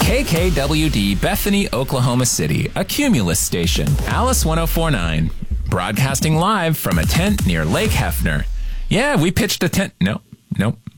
KKWD Bethany, Oklahoma City, a Cumulus station. Alice 1049, broadcasting live from a tent near Lake Hefner. Yeah, we pitched a tent. Nope.